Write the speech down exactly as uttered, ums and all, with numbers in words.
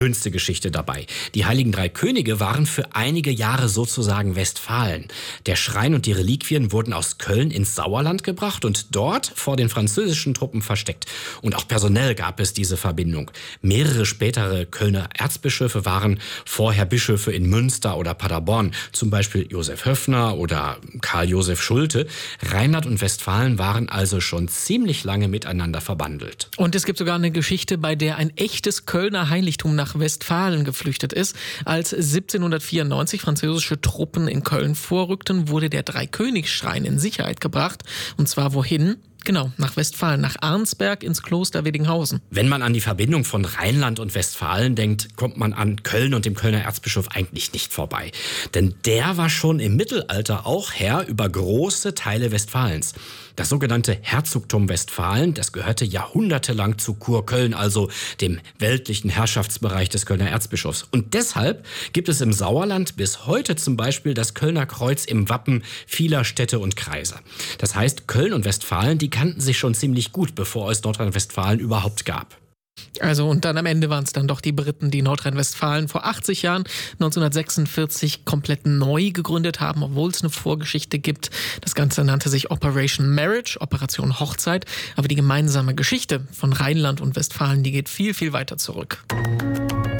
Schönste Geschichte dabei. Die Heiligen Drei Könige waren für einige Jahre sozusagen Westfalen. Der Schrein und die Reliquien wurden aus Köln ins Sauerland gebracht und dort vor den französischen Truppen versteckt. Und auch personell gab es diese Verbindung. Mehrere spätere Kölner Erzbischöfe waren vorher Bischöfe in Münster oder Paderborn, zum Beispiel Josef Höffner oder Karl Josef Schulte. Rheinland und Westfalen waren also schon ziemlich lange miteinander verbandelt. Und es gibt sogar eine Geschichte, bei der ein echtes Kölner Heiligtum nach Westfalen geflüchtet ist. Als siebzehnhundertvierundneunzig französische Truppen in Köln vorrückten, wurde der Dreikönigsschrein in Sicherheit gebracht. Und zwar wohin? Genau, nach Westfalen, nach Arnsberg ins Kloster Weddinghausen. Wenn man an die Verbindung von Rheinland und Westfalen denkt, kommt man an Köln und dem Kölner Erzbischof eigentlich nicht vorbei. Denn der war schon im Mittelalter auch Herr über große Teile Westfalens. Das sogenannte Herzogtum Westfalen, das gehörte jahrhundertelang zu Kurköln, also dem weltlichen Herrschaftsbereich des Kölner Erzbischofs. Und deshalb gibt es im Sauerland bis heute zum Beispiel das Kölner Kreuz im Wappen vieler Städte und Kreise. Das heißt, Köln und Westfalen, die kannten sich schon ziemlich gut, bevor es Nordrhein-Westfalen überhaupt gab. Also und dann am Ende waren es dann doch die Briten, die Nordrhein-Westfalen vor achtzig Jahren, neunzehnhundertsechsundvierzig, komplett neu gegründet haben, obwohl es eine Vorgeschichte gibt. Das Ganze nannte sich Operation Marriage, Operation Hochzeit. Aber die gemeinsame Geschichte von Rheinland und Westfalen, die geht viel, viel weiter zurück.